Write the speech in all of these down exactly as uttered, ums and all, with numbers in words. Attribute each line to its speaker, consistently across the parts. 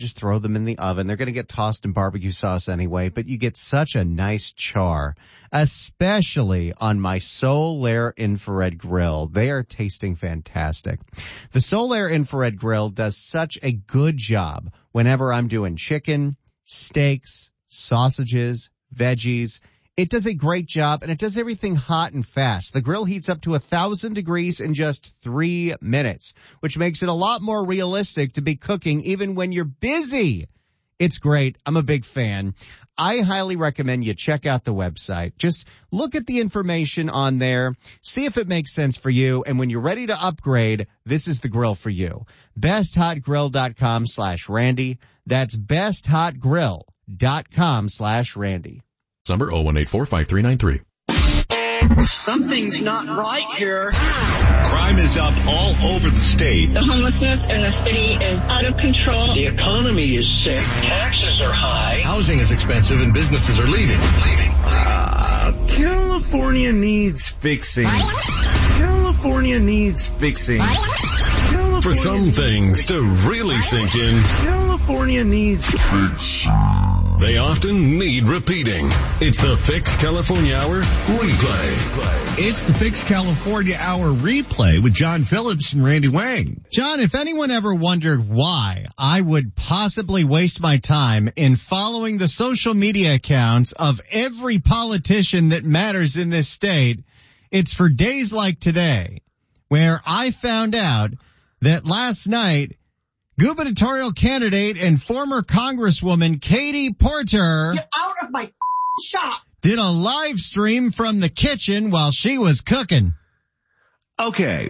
Speaker 1: just throw them in the oven. They're going to get tossed in barbecue sauce anyway, but you get such a nice char, especially on my Solaire infrared grill. They are tasting fantastic. The Solaire infrared grill does such a good job whenever I'm doing chicken, steaks, sausages, veggies. It does a great job, and it does everything hot and fast. The grill heats up to a thousand degrees in just three minutes, which makes it a lot more realistic to be cooking even when you're busy. It's great. I'm a big fan. I highly recommend you check out the website. Just look at the information on there, see if it makes sense for you, and when you're ready to upgrade, this is the grill for you. besthotgrill.com slash Randy. That's besthotgrill.com slash Randy.
Speaker 2: Number oh one eight four, five three nine three.
Speaker 3: Something's not right here.
Speaker 4: Crime is up all over the state.
Speaker 5: The homelessness in the city is out of control.
Speaker 3: The economy is sick. Taxes are high.
Speaker 2: Housing is expensive and businesses are leaving. Leaving.
Speaker 6: Uh, California needs fixing. California needs fixing. California
Speaker 2: For some
Speaker 6: needs
Speaker 2: things to really sink in,
Speaker 6: California needs fixing.
Speaker 2: they often need repeating. It's the Fix California Hour replay.
Speaker 7: It's the Fix California Hour replay with John Phillips and Randy Wang.
Speaker 1: John, if anyone ever wondered why I would possibly waste my time in following the social media accounts of every politician that matters in this state, it's for days like today, where I found out that last night, gubernatorial candidate and former Congresswoman Katie Porter
Speaker 3: Get out of my shop.
Speaker 1: did a live stream from the kitchen while she was cooking.
Speaker 4: Okay.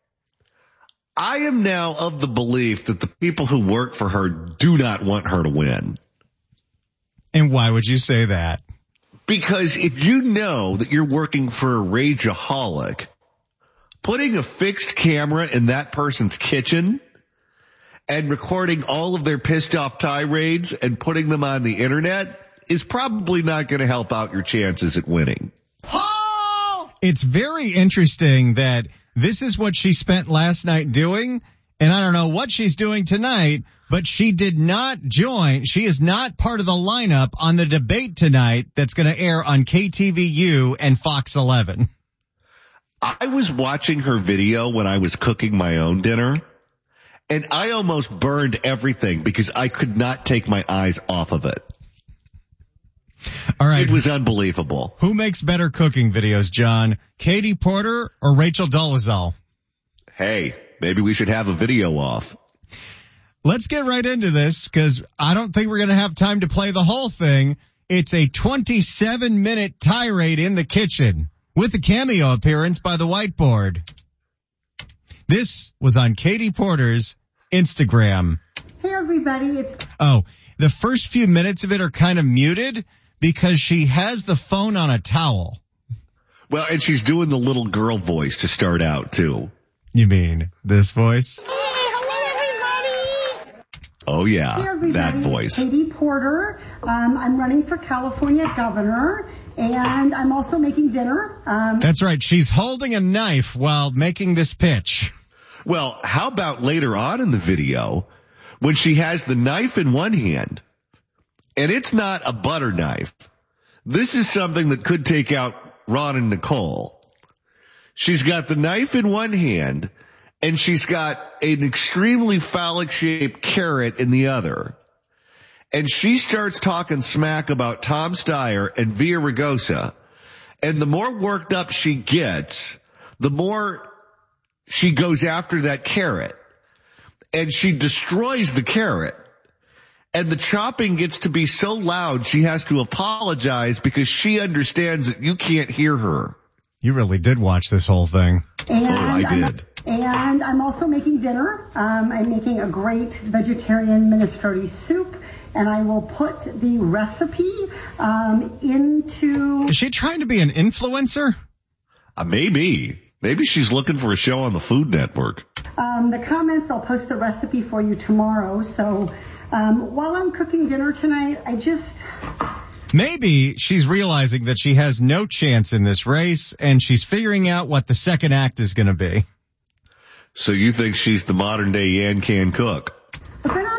Speaker 4: I am now of the belief that the people who work for her do not want her to win.
Speaker 1: And why would you say that?
Speaker 4: Because if you know that you're working for a rageaholic, putting a fixed camera in that person's kitchen and recording all of their pissed off tirades and putting them on the internet is probably not going to help out your chances at winning.
Speaker 3: Oh!
Speaker 1: It's very interesting that this is what she spent last night doing, and I don't know what she's doing tonight, but she did not join. She is not part of the lineup on the debate tonight that's going to air on K T V U and Fox eleven.
Speaker 4: I was watching her video when I was cooking my own dinner, and I almost burned everything because I could not take my eyes off of it.
Speaker 1: All right.
Speaker 4: It was unbelievable.
Speaker 1: Who makes better cooking videos, John? Katie Porter or Rachel Dolezal?
Speaker 4: Hey, maybe we should have a video off.
Speaker 1: Let's get right into this because I don't think we're going to have time to play the whole thing. It's a twenty-seven minute tirade in the kitchen with a cameo appearance by the whiteboard. This was on Katie Porter's Instagram.
Speaker 8: Hey everybody, it's...
Speaker 1: Oh, the first few minutes of it are kind of muted because she has the phone on a towel.
Speaker 4: Well, and she's doing the little girl voice to start out too.
Speaker 1: You mean this voice?
Speaker 8: Hey, hello everybody!
Speaker 4: Oh yeah,
Speaker 8: Hey everybody,
Speaker 4: that
Speaker 8: it's
Speaker 4: voice.
Speaker 8: Katie Porter. Um, I'm running for California governor, and I'm also making dinner. Um,
Speaker 1: That's right. She's holding a knife while making this pitch.
Speaker 4: Well, how about later on in the video when she has the knife in one hand, and it's not a butter knife. This is something that could take out Ron and Nicole. She's got the knife in one hand, and she's got an extremely phallic-shaped carrot in the other. And she starts talking smack about Tom Steyer and Villaraigosa. And the more worked up she gets, the more she goes after that carrot. And she destroys the carrot. And the chopping gets to be so loud she has to apologize because she understands that you can't hear her.
Speaker 1: You really did watch this whole thing.
Speaker 8: and
Speaker 4: Oh, I
Speaker 8: I'm-
Speaker 4: did.
Speaker 8: And I'm also making dinner. Um, I'm making a great vegetarian minestrone soup, and I will put the recipe um, into...
Speaker 1: Is she trying to be an influencer?
Speaker 4: Uh, maybe. Maybe she's looking for a show on the Food Network.
Speaker 8: Um, the comments. I'll post the recipe for you tomorrow. So um, while I'm cooking dinner tonight, I just...
Speaker 1: Maybe she's realizing that she has no chance in this race, and she's figuring out what the second act is going to be.
Speaker 4: So you think she's the modern day Yan Can Cook?
Speaker 8: But they're not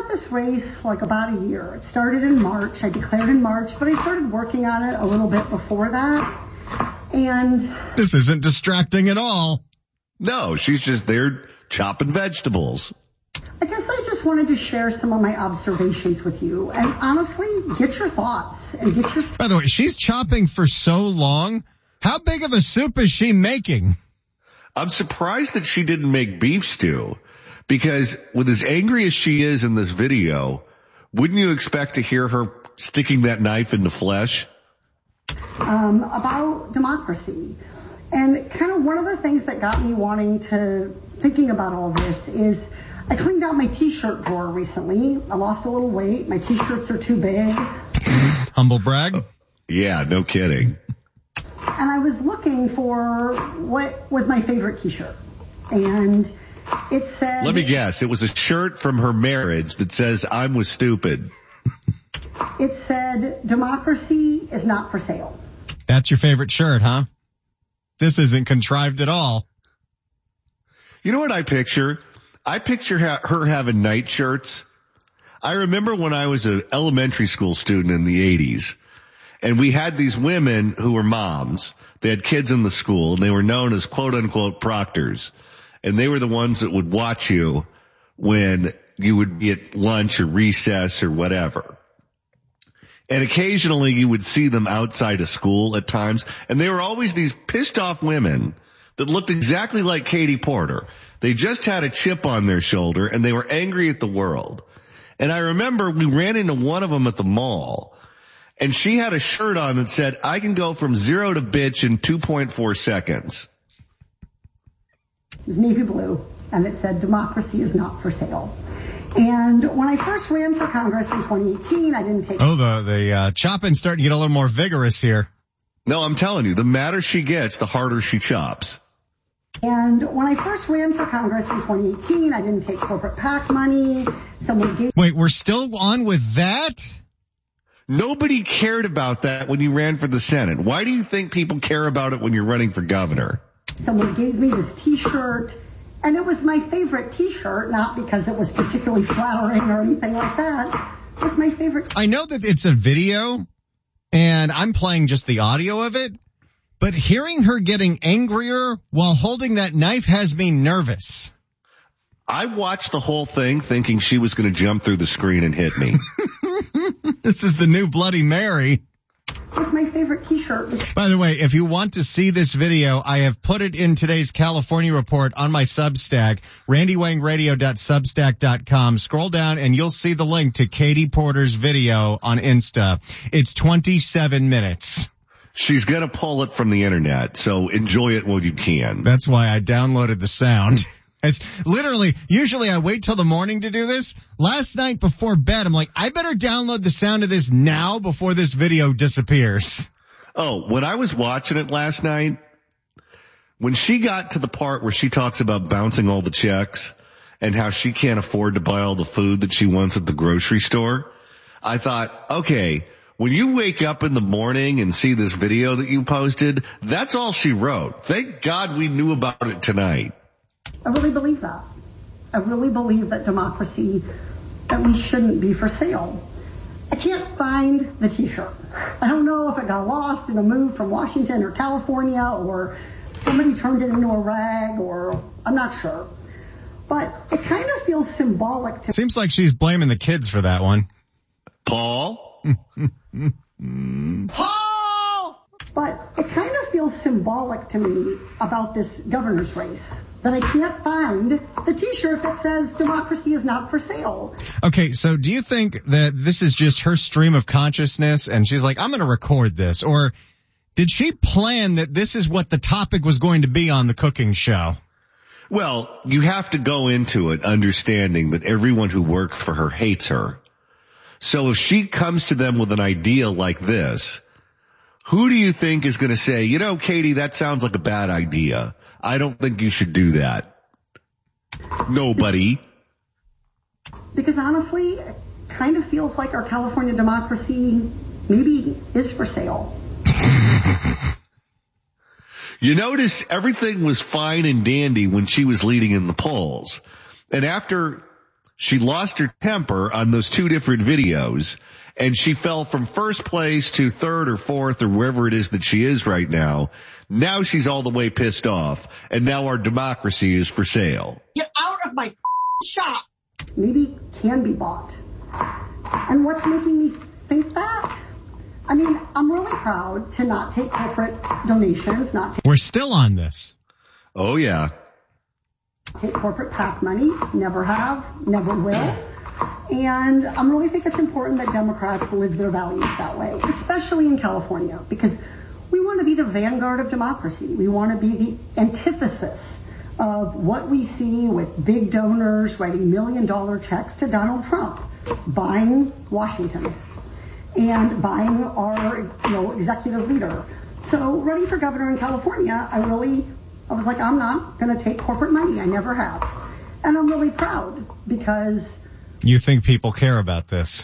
Speaker 8: about this race like about a year. It started in March. I declared in March, but I started working on it a little bit before that. And
Speaker 1: this isn't distracting at all.
Speaker 4: No, she's just there chopping vegetables.
Speaker 8: I guess I just wanted to share some of my observations with you and honestly get your thoughts and get your...
Speaker 1: By the way, she's chopping for so long. How big of a soup is she making?
Speaker 4: I'm surprised that she didn't make beef stew, because with as angry as she is in this video, wouldn't you expect to hear her sticking that knife in the flesh?
Speaker 8: Um, about democracy. And kind of one of the things that got me wanting to, thinking about all this is I cleaned out my t-shirt drawer recently. I lost a little weight. My t-shirts are too big.
Speaker 1: Humble brag?
Speaker 4: Yeah, no kidding.
Speaker 8: And I was looking for what was my favorite t-shirt. And it said...
Speaker 4: Let me guess. It was a shirt from her marriage that says, "I'm with stupid."
Speaker 8: It said, "Democracy is not for sale."
Speaker 1: That's your favorite shirt, huh? This isn't contrived at all.
Speaker 4: You know what I picture? I picture ha- her having night shirts. I remember when I was an elementary school student in the eighties, and we had these women who were moms. They had kids in the school, and they were known as quote-unquote proctors. And they were the ones that would watch you when you would be at lunch or recess or whatever. And occasionally you would see them outside of school at times, and they were always these pissed off women that looked exactly like Katie Porter. They just had a chip on their shoulder, and they were angry at the world. And I remember we ran into one of them at the mall, and she had a shirt on that said, "I can go from zero to bitch in two point four seconds.
Speaker 8: It was navy blue, and it said, "Democracy is not for sale." And when I first ran for Congress in twenty eighteen, I didn't take...
Speaker 1: Oh, the, the uh, chopping's starting to get a little more vigorous here.
Speaker 4: No, I'm telling you, the madder she gets, the harder she chops.
Speaker 8: And when I first ran for Congress in twenty eighteen, I didn't take corporate PAC money. Someone gave...
Speaker 1: Wait, we're still on with that?
Speaker 4: Nobody cared about that when you ran for the Senate. Why do you think people care about it when you're running for governor?
Speaker 8: Someone gave me this t-shirt, and it was my favorite t-shirt, not because it was particularly flattering or anything like that. It was my favorite.
Speaker 1: I know that it's a video, and I'm playing just the audio of it, but hearing her getting angrier while holding that knife has me nervous.
Speaker 4: I watched the whole thing thinking she was going to jump through the screen and hit me.
Speaker 1: This is the new Bloody Mary.
Speaker 8: It's my favorite t-shirt.
Speaker 1: By the way, if you want to see this video, I have put it in today's California report on my Substack, randy wang radio dot substack dot com. Scroll down and you'll see the link to Katie Porter's video on Insta. It's twenty-seven minutes.
Speaker 4: She's going to pull it from the internet, so enjoy it while you can.
Speaker 1: That's why I downloaded the sound. It's literally, usually I wait till the morning to do this. Last night before bed, I'm like, I better download the sound of this now before this video disappears.
Speaker 4: Oh, when I was watching it last night, when she got to the part where she talks about bouncing all the checks and how she can't afford to buy all the food that she wants at the grocery store, I thought, okay, when you wake up in the morning and see this video that you posted, that's all she wrote. Thank God we knew about it tonight.
Speaker 8: I really believe that. I really believe that democracy at least shouldn't be for sale. I can't find the t-shirt. I don't know if it got lost in a move from Washington or California, or somebody turned it into a rag, or I'm not sure. But it kind of feels symbolic to...
Speaker 1: Seems like she's blaming the kids for that one.
Speaker 4: Paul?
Speaker 8: Paul! But it kind of feels symbolic to me about this governor's race, that I can't find the t-shirt that says democracy is not for sale.
Speaker 1: Okay, so do you think that this is just her stream of consciousness and she's like, I'm going to record this? Or did she plan that this is what the topic was going to be on the cooking show?
Speaker 4: Well, you have to go into it understanding that everyone who worked for her hates her. So if she comes to them with an idea like this, who do you think is going to say, you know, Katie, that sounds like a bad idea. I don't think you should do that. Nobody.
Speaker 8: Because honestly, it kind of feels like our California democracy maybe is for sale.
Speaker 4: You notice everything was fine and dandy when she was leading in the polls. And after She lost her temper on those two different videos, and she fell from first place to third or fourth or wherever it is that she is right now. Now she's all the way pissed off, and now our democracy is for sale.
Speaker 3: Get out of my shop.
Speaker 8: Maybe can be bought. And what's making me think that? I mean, I'm really proud to not take corporate donations, not take
Speaker 1: We're still on this.
Speaker 4: Oh, yeah.
Speaker 8: take corporate PAC money, never have, never will. And I really think it's important that Democrats live their values that way, especially in California, because we want to be the vanguard of democracy. We want to be the antithesis of what we see with big donors writing million dollar checks to Donald Trump, buying Washington and buying our, you know, executive leader. So running for governor in California, I really, I was like, I'm not going to take corporate money. I never have. And I'm really proud because...
Speaker 1: You think people care about this?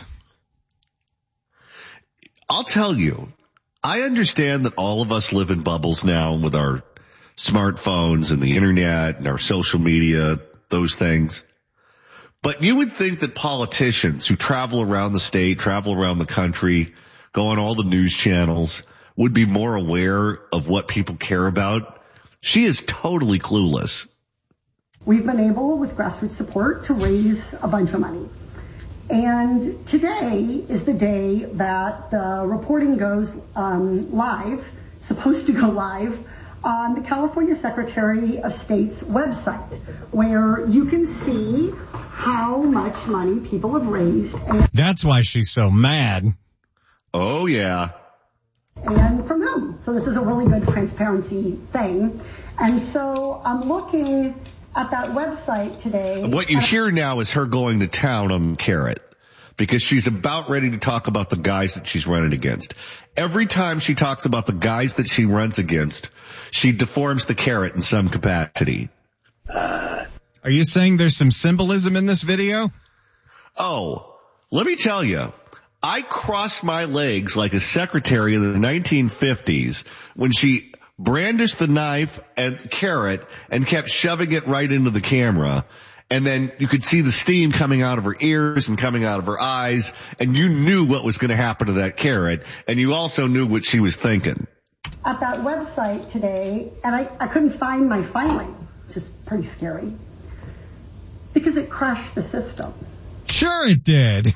Speaker 4: I'll tell you, I understand that all of us live in bubbles now with our smartphones and the internet and our social media, those things. But you would think that politicians who travel around the state, travel around the country, go on all the news channels, would be more aware of what people care about. She is totally clueless.
Speaker 8: We've been able, with grassroots support, to raise a bunch of money. And today is the day that the reporting goes um, live, supposed to go live, on the California Secretary of State's website, where you can see how much money people have raised. And
Speaker 1: That's why she's so mad.
Speaker 4: Oh, yeah.
Speaker 8: And from whom. So this is a really good transparency thing. And so I'm looking at that website today.
Speaker 4: What you hear now is her going to town on the carrot, because she's about ready to talk about the guys that she's running against. Every time she talks about the guys that she runs against, she deforms the carrot in some capacity.
Speaker 1: Are you saying there's some symbolism in this video?
Speaker 4: Oh, let me tell you, I crossed my legs like a secretary in the nineteen fifties when she brandished the knife and carrot and kept shoving it right into the camera. And then you could see the steam coming out of her ears and coming out of her eyes. And you knew what was going to happen to that carrot. And you also knew what she was thinking.
Speaker 8: At that website today, and I, I couldn't find my filing, which is pretty scary, because it crashed the system.
Speaker 1: Sure it did.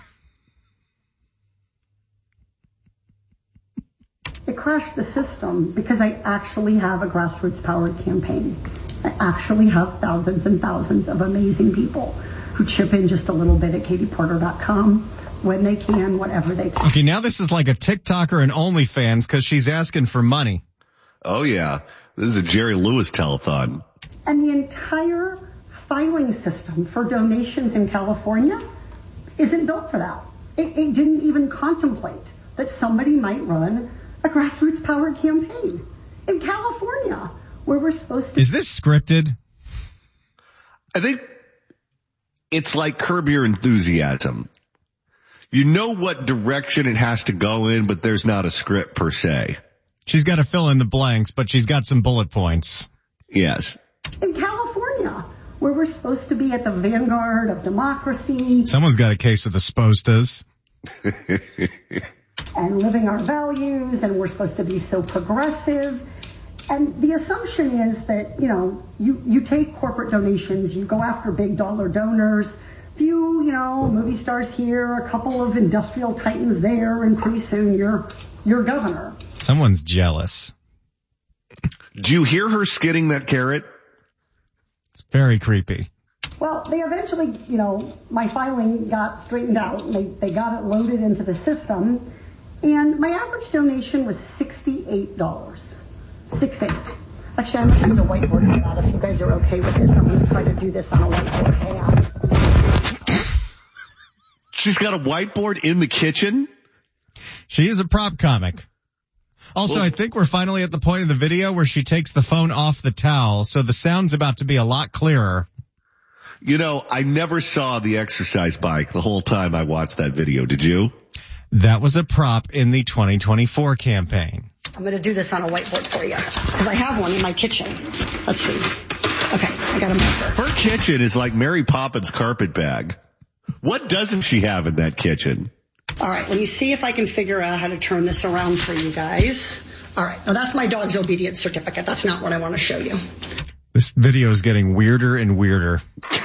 Speaker 8: It crashed the system because I actually have a grassroots powered campaign. I actually have thousands and thousands of amazing people who chip in just a little bit at katie porter dot com when they can, whatever they can.
Speaker 1: Okay, now this is like a TikToker and OnlyFans because she's asking for money.
Speaker 4: Oh, yeah. This is a Jerry Lewis telethon.
Speaker 8: And the entire filing system for donations in California isn't built for that. It, it didn't even contemplate that somebody might run a grassroots powered campaign in California where we're supposed to.
Speaker 1: Is this scripted?
Speaker 4: I think it's like Curb Your Enthusiasm. You know what direction it has to go in, but there's not a script per se.
Speaker 1: She's got to fill in the blanks, but she's got some bullet points.
Speaker 8: In
Speaker 4: Yes.
Speaker 8: California, where we're supposed to be at the vanguard of democracy.
Speaker 1: Someone's got a case of the spostas.
Speaker 8: And living our values, and we're supposed to be so progressive. And the assumption is that, you know, you, you take corporate donations, you go after big dollar donors, few, you know, movie stars here, a couple of industrial titans there, and pretty soon you're, you're governor.
Speaker 1: Someone's jealous.
Speaker 4: Do you hear her skidding that carrot?
Speaker 1: It's very creepy.
Speaker 8: Well, they eventually, you know, my filing got straightened out. They, they got it loaded into the system. And my average donation was sixty-eight dollars. Six eight. Actually, I'm going to use a whiteboard for that. If you guys are okay with this, I'm going to try to do this on a whiteboard. Hang on.
Speaker 4: She's got a whiteboard in the kitchen?
Speaker 1: She is a prop comic. Also, well, I think we're finally at the point of the video where she takes the phone off the towel, so the sound's about to be a lot clearer.
Speaker 4: You know, I never saw the exercise bike the whole time I watched that video. Did you?
Speaker 1: That was a prop in the twenty twenty-four campaign.
Speaker 8: I'm going to do this on a whiteboard for you because I have one in my kitchen. Let's see. Okay, I got a marker.
Speaker 4: Her kitchen is like Mary Poppins' carpet bag. What doesn't she have in that kitchen?
Speaker 8: All right, let me see if I can figure out how to turn this around for you guys. All right, now that's my dog's obedience certificate. That's not what I want to show you.
Speaker 1: This video is getting weirder and weirder.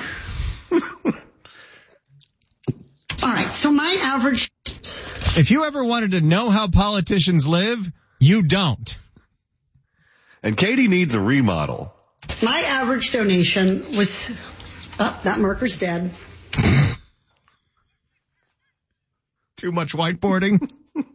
Speaker 8: All right, so my average...
Speaker 1: If you ever wanted to know how politicians live, you don't.
Speaker 4: And Katie needs a remodel.
Speaker 8: My average donation was... Oh, that marker's dead.
Speaker 1: Too much whiteboarding.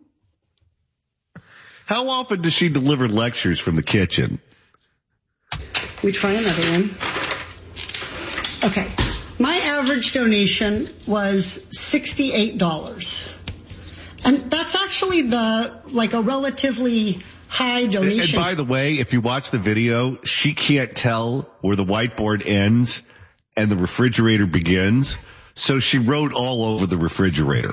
Speaker 4: How often does she deliver lectures from the kitchen?
Speaker 8: We try another one. Okay. My average donation was sixty-eight dollars. And that's actually the, like a relatively high donation.
Speaker 4: And by the way, if you watch the video, she can't tell where the whiteboard ends and the refrigerator begins. So she wrote all over the refrigerator.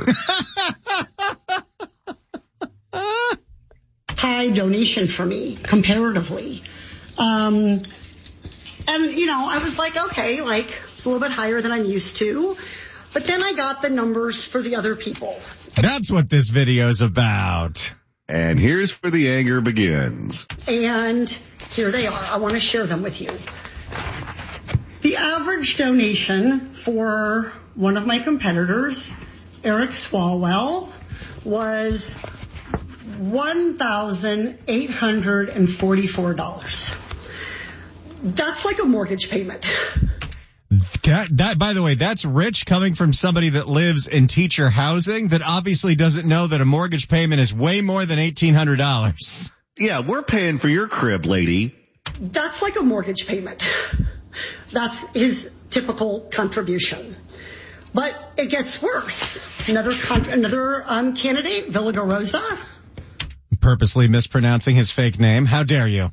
Speaker 8: High donation for me, comparatively. Um, and, you know, I was like, okay, like, it's a little bit higher than I'm used to. But then I got the numbers for the other people.
Speaker 1: That's what this video is about.
Speaker 4: And here's where the anger begins.
Speaker 8: And here they are. I want to share them with you. The average donation for one of my competitors, Eric Swalwell, was one thousand eight hundred forty-four dollars. That's like a mortgage payment.
Speaker 1: That, that, by the way, that's rich coming from somebody that lives in teacher housing that obviously doesn't know that a mortgage payment is way more than eighteen hundred dollars.
Speaker 4: Yeah, we're paying for your crib, lady.
Speaker 8: That's like a mortgage payment. That's his typical contribution. But it gets worse. Another con- another um, candidate, Villagrosa.
Speaker 1: Purposely mispronouncing his fake name. How dare you?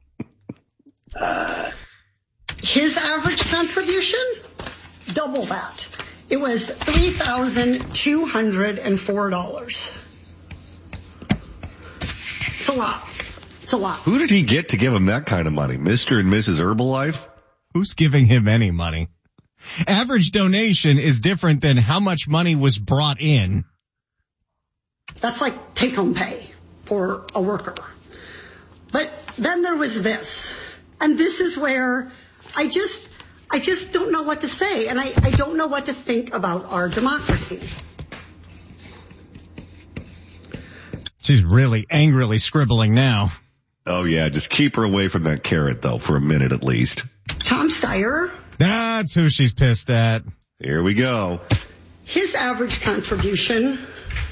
Speaker 8: Uh, his average contribution, double that. It was three thousand two hundred four dollars. It's a lot. It's a lot.
Speaker 4: Who did he get to give him that kind of money? Mister and Missus Herbalife?
Speaker 1: Who's giving him any money? Average donation is different than how much money was brought in.
Speaker 8: That's like take-home pay for a worker. But then there was this. And this is where I just, I just don't know what to say. And I, I don't know what to think about our democracy.
Speaker 1: She's really angrily scribbling now.
Speaker 4: Oh, yeah. Just keep her away from that carrot, though, for a minute at least.
Speaker 8: Tom Steyer.
Speaker 1: That's who she's pissed at.
Speaker 4: Here we go.
Speaker 8: His average contribution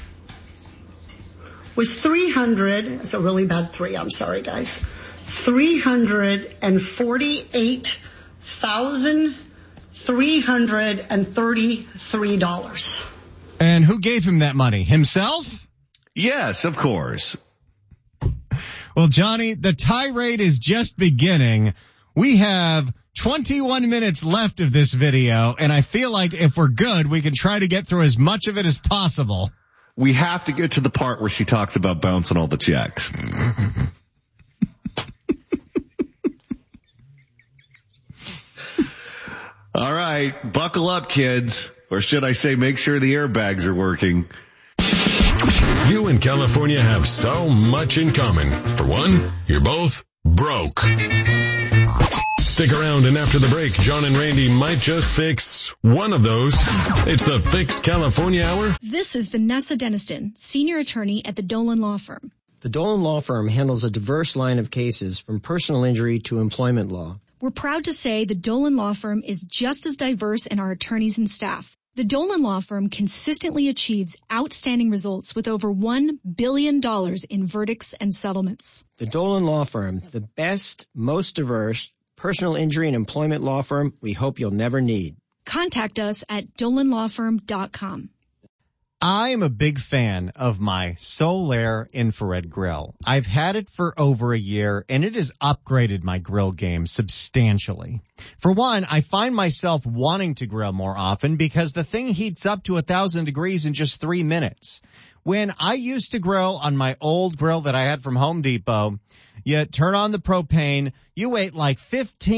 Speaker 8: was three hundred. It's a really bad three. I'm sorry, guys. three hundred forty-eight thousand three hundred thirty-three dollars.
Speaker 1: And who gave him that money? Himself?
Speaker 4: Yes, of course.
Speaker 1: Well, Johnny, the tirade is just beginning. We have twenty-one minutes left of this video, and I feel like if we're good, we can try to get through as much of it as possible.
Speaker 4: We have to get to the part where she talks about bouncing all the checks. All right, buckle up, kids. Or should I say, make sure the airbags are working.
Speaker 2: You and California have so much in common. For one, you're both broke. Stick around, and after the break, John and Randy might just fix one of those. It's the Fix California Hour.
Speaker 9: This is Vanessa Deniston, senior attorney at the Dolan Law Firm.
Speaker 10: The Dolan Law Firm handles a diverse line of cases from personal injury to employment law.
Speaker 9: We're proud to say the Dolan Law Firm is just as diverse in our attorneys and staff. The Dolan Law Firm consistently achieves outstanding results with over one billion dollars in verdicts and settlements.
Speaker 10: The Dolan Law Firm, the best, most diverse personal injury and employment law firm we hope you'll never need.
Speaker 9: Contact us at dolan law firm dot com.
Speaker 1: I am a big fan of my Solaire infrared grill. I've had it for over a year, and it has upgraded my grill game substantially. For one, I find myself wanting to grill more often because the thing heats up to a thousand degrees in just three minutes. When I used to grill on my old grill that I had from Home Depot, you turn on the propane, you wait like fifteen,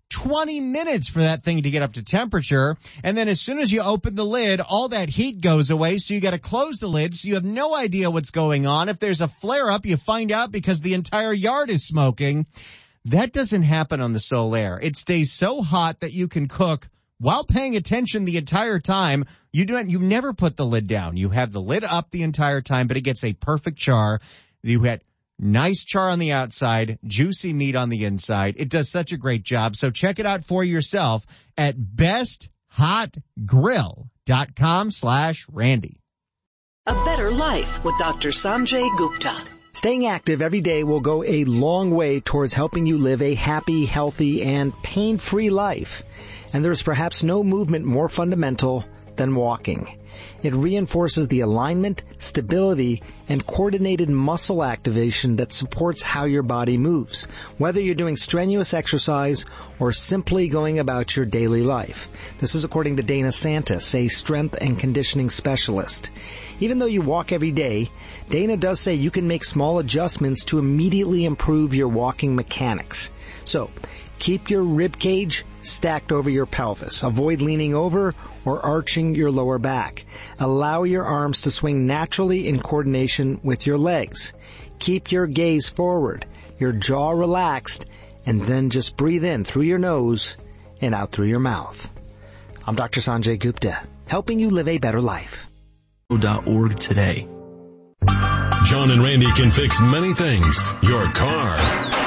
Speaker 1: twenty minutes for that thing to get up to temperature. And then as soon as you open the lid, all that heat goes away. So you got to close the lid. So you have no idea what's going on. If there's a flare up, you find out because the entire yard is smoking. That doesn't happen on the Solaire. It stays so hot that you can cook while paying attention the entire time. You don't, you never put the lid down. You have the lid up the entire time, but it gets a perfect char. You had nice char on the outside, juicy meat on the inside. It does such a great job. So check it out for yourself at best hot grill dot com slash Randy.
Speaker 11: A better life with Doctor Sanjay Gupta.
Speaker 12: Staying active every day will go a long way towards helping you live a happy, healthy, and pain-free life. And there is perhaps no movement more fundamental than walking. It reinforces the alignment, stability, and coordinated muscle activation that supports how your body moves, whether you're doing strenuous exercise or simply going about your daily life. This is according to Dana Santis, a strength and conditioning specialist. Even though you walk every day, Dana does say you can make small adjustments to immediately improve your walking mechanics. So, keep your rib cage stacked over your pelvis. Avoid leaning over or arching your lower back. Allow your arms to swing naturally in coordination with your legs. Keep your gaze forward, your jaw relaxed, and then just breathe in through your nose and out through your mouth. I'm Doctor Sanjay Gupta, helping you live a better life.
Speaker 13: .org today.
Speaker 2: John and Randy can fix many things. Your car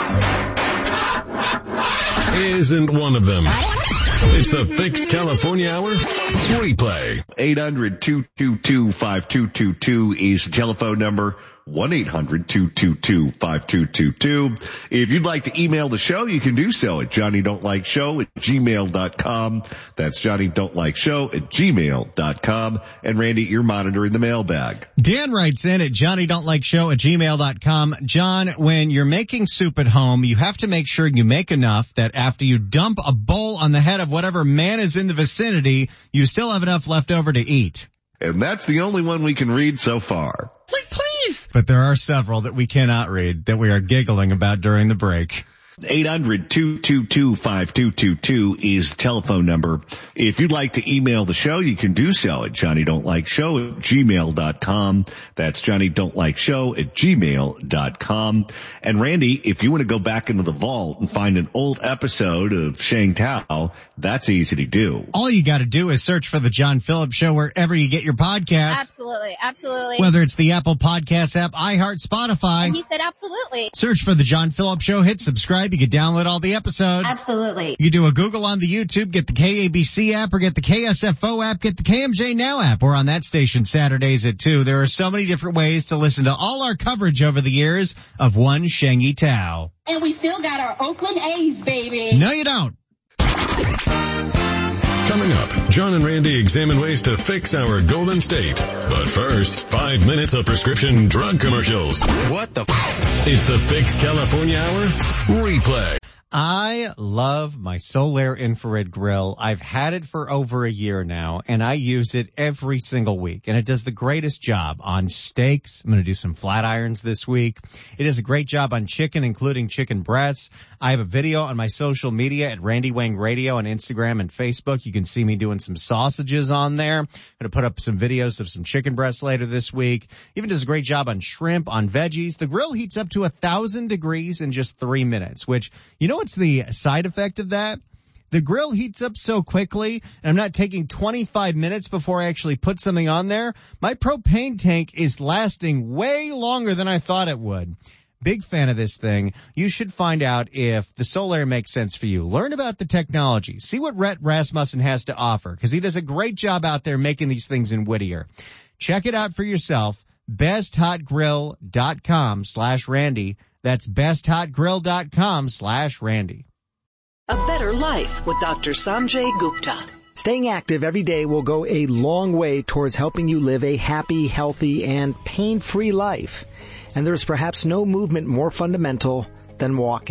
Speaker 2: isn't one of them. It's the Fix California Hour replay.
Speaker 4: eight hundred, two two two, five two two two is the telephone number. one eight hundred, two two two, five two two two. If you'd like to email the show, you can do so at johnny don't like show at gmail dot com. That's johnny don't like show at gmail dot com. And Randy, you're monitoring the mailbag.
Speaker 1: Dan writes in at johnny don't like show at gmail dot com. John, when you're making soup at home, you have to make sure you make enough that after you dump a bowl on the head of whatever man is in the vicinity, you still have enough left over to eat.
Speaker 4: And that's the only one we can read so far.
Speaker 1: Please. But there are several that we cannot read that we are giggling about during the break.
Speaker 4: eight hundred, two two two, five two two two is the telephone number. If you'd like to email the show, you can do so at johnny don't like show at gmail dot com. That's johnny don't like show at gmail dot com. And Randy, if you want to go back into the vault and find an old episode of Shang Tao, that's easy to do.
Speaker 1: All you got to do is search for the John Phillips Show wherever you get your podcasts.
Speaker 14: Absolutely, absolutely.
Speaker 1: Whether it's the Apple Podcast app, iHeart, Spotify.
Speaker 14: And he said absolutely.
Speaker 1: Search for the John Phillips Show, hit subscribe. You can download all the episodes.
Speaker 14: Absolutely.
Speaker 1: You do a Google on the YouTube, get the K A B C app or get the K S F O app, get the K M J Now app. We're on that station Saturdays at two. There are so many different ways to listen to all our coverage over the years of one Shangy Tao.
Speaker 3: And we still got our Oakland A's, baby.
Speaker 1: No, you don't.
Speaker 2: Coming up, John and Randy examine ways to fix our Golden State. But first, five minutes of prescription drug commercials.
Speaker 10: What the f***?
Speaker 2: It's the Fix California Hour replay.
Speaker 1: I love my Solaire infrared grill. I've had it for over a year now, and I use it every single week, and it does the greatest job on steaks. I'm going to do some flat irons this week. It does a great job on chicken, including chicken breasts. I have a video on my social media at Randy Wang Radio on Instagram and Facebook. You can see me doing some sausages on there. I'm going to put up some videos of some chicken breasts later this week. Even does a great job on shrimp, on veggies. The grill heats up to a thousand degrees in just three minutes, which, you know, what's the side effect of that? The grill heats up so quickly, and I'm not taking twenty-five minutes before I actually put something on there. My propane tank is lasting way longer than I thought it would. Big fan of this thing. You should find out if the Solaire makes sense for you. Learn about the technology. See what Rhett Rasmussen has to offer, because he does a great job out there making these things in Whittier. Check it out for yourself. best hot grill dot com slash Randy. That's best hot grill dot com slash Randy.
Speaker 11: A better life with Doctor Sanjay Gupta.
Speaker 12: Staying active every day will go a long way towards helping you live a happy, healthy, and pain-free life. And there is perhaps no movement more fundamental than walking.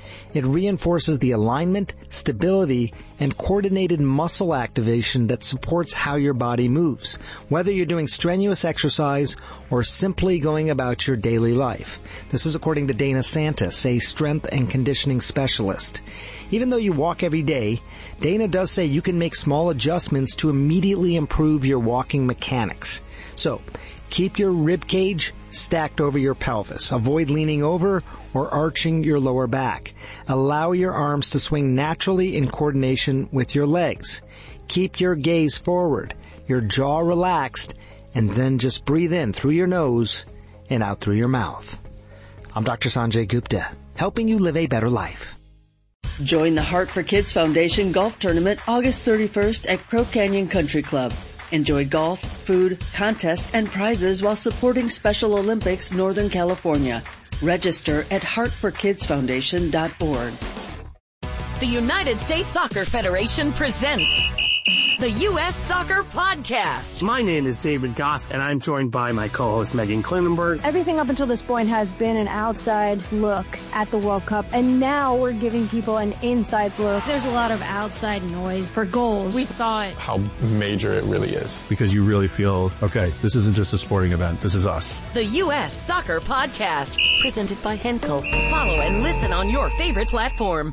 Speaker 12: It reinforces the alignment, stability, and coordinated muscle activation that supports how your body moves, whether you're doing strenuous exercise or simply going about your daily life. This is according to Dana Santis, a strength and conditioning specialist. Even though you walk every day, Dana does say you can make small adjustments to immediately improve your walking mechanics. So, keep your rib cage stacked over your pelvis. Avoid leaning over or arching your lower back. Allow your arms to swing naturally in coordination with your legs. Keep your gaze forward, your jaw relaxed, and then just breathe in through your nose and out through your mouth. I'm Doctor Sanjay Gupta, helping you live a better life.
Speaker 15: Join the Heart for Kids Foundation Golf Tournament August thirty-first at Crow Canyon Country Club. Enjoy golf, food, contests, and prizes while supporting Special Olympics Northern California. Register at heart for kids foundation dot org.
Speaker 16: The United States Soccer Federation presents the U S Soccer Podcast.
Speaker 17: My name is David Goss, and I'm joined by my co-host Megan Klinenberg.
Speaker 18: Everything up until this point has been an outside look at the World Cup, and now we're giving people an inside look.
Speaker 19: There's a lot of outside noise for goals.
Speaker 20: We saw it.
Speaker 21: How major it really is.
Speaker 22: Because you really feel, okay, this isn't just a sporting event, this is us.
Speaker 16: The U S Soccer Podcast, presented by Henkel. Follow and listen on your favorite platform.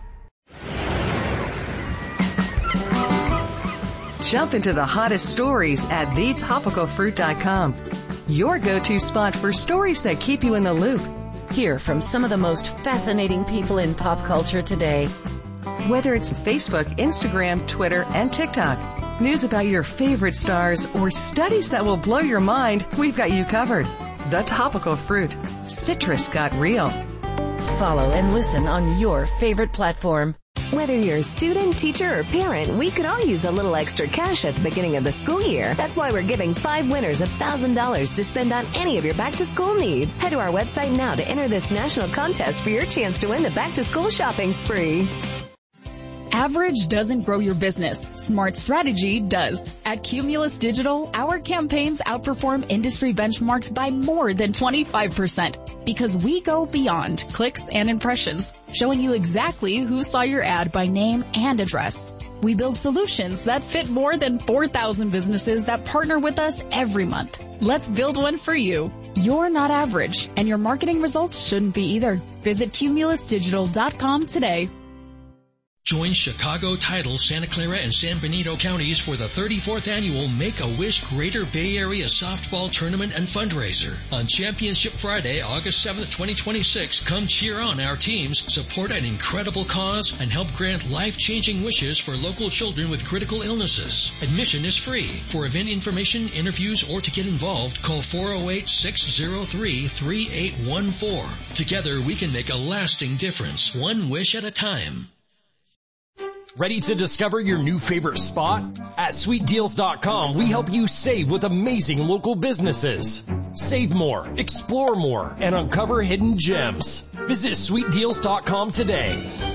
Speaker 23: Jump into the hottest stories at the topical fruit dot com. Your go-to spot for stories that keep you in the loop.
Speaker 16: Hear from some of the most fascinating people in pop culture today.
Speaker 23: Whether it's Facebook, Instagram, Twitter, and TikTok, news about your favorite stars, or studies that will blow your mind, we've got you covered. The Topical Fruit. Citrus got real.
Speaker 16: Follow and listen on your favorite platform.
Speaker 24: Whether you're a student, teacher, or parent, we could all use a little extra cash at the beginning of the school year. That's why we're giving five winners one thousand dollars to spend on any of your back-to-school needs. Head to our website now to enter this national contest for your chance to win the back-to-school shopping spree.
Speaker 25: Average doesn't grow your business. Smart strategy does. At Cumulus Digital, our campaigns outperform industry benchmarks by more than twenty-five percent because we go beyond clicks and impressions, showing you exactly who saw your ad by name and address. We build solutions that fit more than four thousand businesses that partner with us every month. Let's build one for you. You're not average, and your marketing results shouldn't be either. Visit cumulus digital dot com today.
Speaker 26: Join Chicago, Tidal, Santa Clara, and San Benito counties for the thirty-fourth annual Make-A-Wish Greater Bay Area Softball Tournament and Fundraiser. On Championship Friday, August seventh, twenty twenty-six, come cheer on our teams, support an incredible cause, and help grant life-changing wishes for local children with critical illnesses. Admission is free. For event information, interviews, or to get involved, call four oh eight, six oh three, three eight one four. Together, we can make a lasting difference, one wish at a time.
Speaker 27: Ready to discover your new favorite spot? At sweet deals dot com, we help you save with amazing local businesses. Save more, explore more, and uncover hidden gems. Visit sweet deals dot com today.